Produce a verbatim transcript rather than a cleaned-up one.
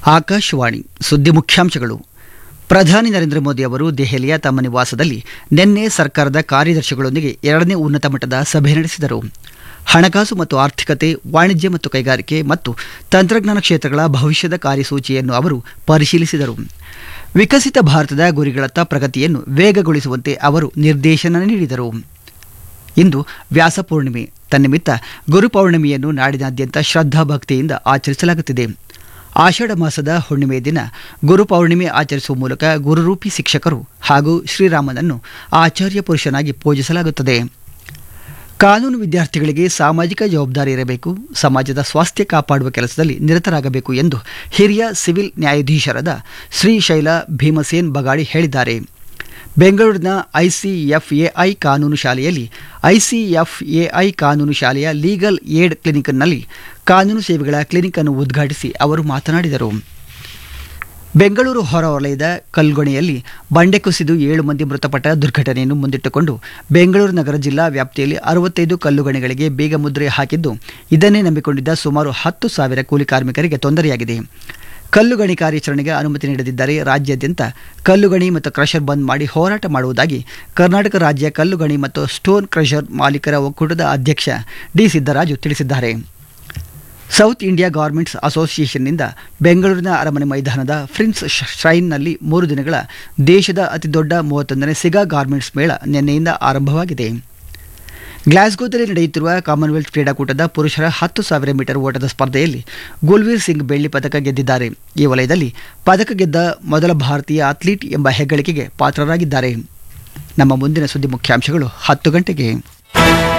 ಆಕಾಶವಾಣಿ ಸುದ್ದಿ ಮುಖ್ಯಾಂಶಗಳು. ಪ್ರಧಾನಿ ನರೇಂದ್ರ ಮೋದಿ ಅವರು ದೆಹಲಿಯ ತಮ್ಮ ನಿವಾಸದಲ್ಲಿ ನಿನ್ನೆ ಸರ್ಕಾರದ ಕಾರ್ಯದರ್ಶಿಗಳೊಂದಿಗೆ ಎರಡನೇ ಉನ್ನತ ಮಟ್ಟದ ಸಭೆ ನಡೆಸಿದರು. ಹಣಕಾಸು ಮತ್ತು ಆರ್ಥಿಕತೆ, ವಾಣಿಜ್ಯ ಮತ್ತು ಕೈಗಾರಿಕೆ ಮತ್ತು ತಂತ್ರಜ್ಞಾನ ಕ್ಷೇತ್ರಗಳ ಭವಿಷ್ಯದ ಕಾರ್ಯಸೂಚಿಯನ್ನು ಅವರು ಪರಿಶೀಲಿಸಿದರು. ವಿಕಸಿತ ಭಾರತದ ಗುರಿಗಳತ್ತ ಪ್ರಗತಿಯನ್ನು ವೇಗಗೊಳಿಸುವಂತೆ ಅವರು ನಿರ್ದೇಶನ ನೀಡಿದರು. ಇಂದು ವ್ಯಾಸ ಪೂರ್ಣಿಮೆ. ತನ್ನಿಮಿತ್ತ ಗುರುಪೌರ್ಣಿಮೆಯನ್ನು ನಾಡಿನಾದ್ಯಂತ ಶ್ರದ್ಧಾಭಕ್ತಿಯಿಂದ ಆಚರಿಸಲಾಗುತ್ತಿದೆ. ಆಷಾಢ ಮಾಸದ ಹುಣ್ಣಿಮೆ ದಿನ ಗುರುಪೌರ್ಣಿಮೆ ಆಚರಿಸುವ ಮೂಲಕ ಗುರುರೂಪಿ ಶಿಕ್ಷಕರು ಹಾಗೂ ಶ್ರೀರಾಮನನ್ನು ಆಚಾರ್ಯ ಪುರುಷನಾಗಿ ಪೂಜಿಸಲಾಗುತ್ತದೆ. ಕಾನೂನು ವಿದ್ಯಾರ್ಥಿಗಳಿಗೆ ಸಾಮಾಜಿಕ ಜವಾಬ್ದಾರಿ ಇರಬೇಕು, ಸಮಾಜದ ಸ್ವಾಸ್ಥ್ಯ ಕಾಪಾಡುವ ಕೆಲಸದಲ್ಲಿ ನಿರತರಾಗಬೇಕು ಎಂದು ಹಿರಿಯ ಸಿವಿಲ್ ನ್ಯಾಯಾಧೀಶರಾದ ಶ್ರೀಶೈಲ ಭೀಮಸೇನ್ ಬಗಾಡಿ ಹೇಳಿದ್ದಾರೆ. ಬೆಂಗಳೂರಿನ ಐಸಿಎಫ್ಎಐ ಕಾನೂನು ಶಾಲೆಯಲ್ಲಿ ಐಸಿಎಫ್ಎಐ ಕಾನೂನು ಶಾಲೆಯ ಲೀಗಲ್ ಏಡ್ ಕ್ಲಿನಿಕ್ನಲ್ಲಿ ಕಾನೂನು ಸೇವೆಗಳ ಕ್ಲಿನಿಕ್ ಅನ್ನು ಉದ್ಘಾಟಿಸಿ ಅವರು ಮಾತನಾಡಿದರು. ಬೆಂಗಳೂರು ಹೊರವಲಯದ ಕಲ್ಗೊಣೆಯಲ್ಲಿ ಬಂಡೆ ಕುಸಿದು ಏಳು ಮಂದಿ ಮೃತಪಟ್ಟ ದುರ್ಘಟನೆಯನ್ನು ಮುಂದಿಟ್ಟುಕೊಂಡು ಬೆಂಗಳೂರು ನಗರ ಜಿಲ್ಲಾ ವ್ಯಾಪ್ತಿಯಲ್ಲಿ ಅರವತ್ತೈದು ಕಲ್ಲುಗಣಿಗಳಿಗೆ ಬೇಗ ಮುದ್ರೆ ಹಾಕಿದ್ದು, ಇದನ್ನೇ ನಂಬಿಕೊಂಡಿದ್ದ ಸುಮಾರು ಹತ್ತು ಸಾವಿರ ಕೂಲಿ ಕಾರ್ಮಿಕರಿಗೆ ತೊಂದರೆಯಾಗಿದೆ. ಕಲ್ಲುಗಣಿ ಕಾರ್ಯಾಚರಣೆಗೆ ಅನುಮತಿ ನೀಡದಿದ್ದರೆ ರಾಜ್ಯಾದ್ಯಂತ ಕಲ್ಲುಗಣಿ ಮತ್ತು ಕ್ರಷರ್ ಬಂದ್ ಮಾಡಿ ಹೋರಾಟ ಮಾಡುವುದಾಗಿ ಕರ್ನಾಟಕ ರಾಜ್ಯ ಕಲ್ಲುಗಣಿ ಮತ್ತು ಸ್ಟೋನ್ ಕ್ರಷರ್ ಮಾಲೀಕರ ಒಕ್ಕೂಟದ ಅಧ್ಯಕ್ಷ ಡಿ ಸಿದ್ದರಾಜು ತಿಳಿಸಿದ್ದಾರೆ. ಸೌತ್ ಇಂಡಿಯಾ ಗಾರ್ಮೆಂಟ್ಸ್ ಅಸೋಸಿಯೇಷನ್ನಿಂದ ಬೆಂಗಳೂರಿನ ಅರಮನೆ ಮೈದಾನದ ಪ್ರಿನ್ಸ್ ಶ್ರೈನ್ನಲ್ಲಿ ಮೂರು ದಿನಗಳ ದೇಶದ ಅತಿದೊಡ್ಡ ಮೂವತ್ತೊಂದನೇ ಸಿಗಾ ಗಾರ್ಮೆಂಟ್ಸ್ ಮೇಳ ನಿನ್ನೆಯಿಂದ ಆರಂಭವಾಗಿದೆ. ಗ್ಲಾಸ್ಗೋದಲ್ಲಿ ನಡೆಯುತ್ತಿರುವ ಕಾಮನ್ವೆಲ್ತ್ ಕ್ರೀಡಾಕೂಟದ ಪುರುಷರ ಹತ್ತು ಸಾವಿರ ಮೀಟರ್ ಓಟದ ಸ್ಪರ್ಧೆಯಲ್ಲಿ ಗುಲ್ವೀರ್ ಸಿಂಗ್ ಬೆಳ್ಳಿ ಪದಕ ಗೆದ್ದಿದ್ದಾರೆ. ಈ ವಲಯದಲ್ಲಿ ಪದಕ ಗೆದ್ದ ಮೊದಲ ಭಾರತೀಯ ಅಥ್ಲೀಟ್ ಎಂಬ ಹೆಗ್ಗಳಿಕೆಗೆ ಪಾತ್ರರಾಗಿದ್ದಾರೆ. ನಮ್ಮ ಮುಂದಿನ ಸುದ್ದಿ ಮುಖ್ಯಾಂಶಗಳು ಹತ್ತು ಗಂಟೆಗೆ.